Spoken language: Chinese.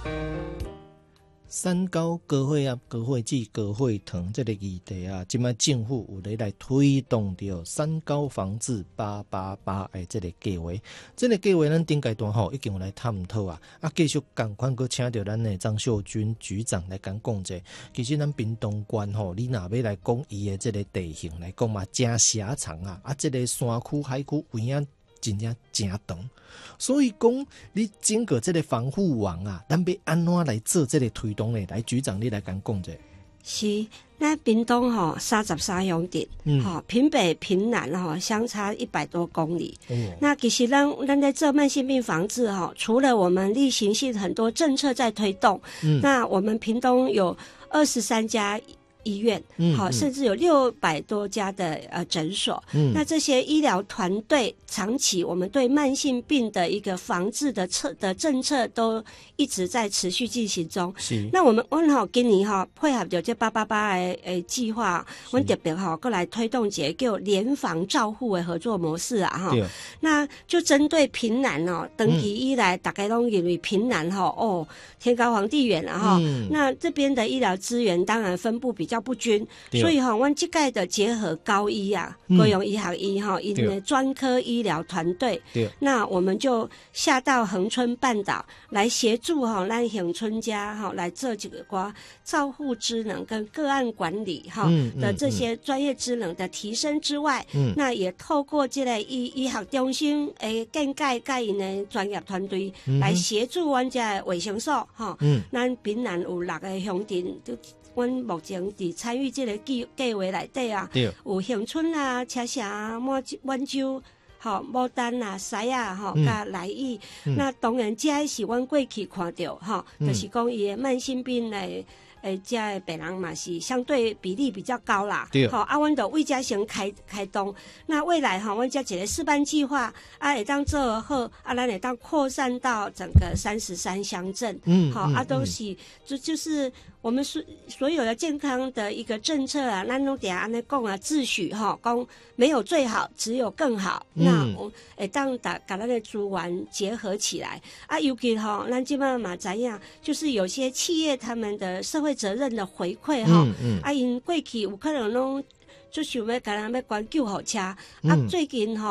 三高高血压、高血脂、高血糖这个议题啊，现在政府有咧来推动着三高防治888的这个计划。这个计划咱顶阶段已经有来探讨啊，继续同款搁请到咱的张秀君局长来讲者。其实咱屏东县你若要来讲伊的这个地形来讲嘛，真狭长啊，这个山区、海区围啊。真正真长，所以讲你整个这个防护网啊，咱要安怎来做这个推动呢？来，局长你来讲者。 是，咱屏东33乡镇，屏北、屏南相差100多公里。那其实咱在做慢性病防治除了我们例行性很多政策在推动，那我们屏东有23家。医院甚至有600多家的诊所。那这些医疗团队长期我们对慢性病的一个防治的政策都一直在持续进行中。那我们今年配合着这888的计划，我们特别过来推动一个叫联防照护的合作模式啊那就针对屏南长期以来大家都认为屏南天高皇帝远了那这边的医疗资源当然分布比较不均，所以我们这届的结合高医高雄医学医因的专科医疗团队，那我们就下到恒春半岛来协助咱恒春家来做这个照护职能跟个案管理的这些专业职能的提升之外，那也透过这个医学中心建介因的专业团队来协助阮这卫生所咱屏南有6个乡镇，阮目前伫参与这个计划内底啊，有恒春啊、车城、满洲、牡丹啊、西啊、甲来义。那当然，这是阮过去看到就是讲伊的慢性病的。这的病人嘛是相对比例比较高啦，阮就为这先开动。那未来阮这一个示范计划会当做好咱会当扩散到整个33乡镇，都是就是我们所有的健康的一个政策啊，咱拢定安尼讲啊，秩序讲没有最好，只有更好。那我会当把咱的资源结合起来尤其咱即摆嘛知影，就是有些企业他们的社会责任的回馈因过去有可能拢就想要甲咱要关救护车最近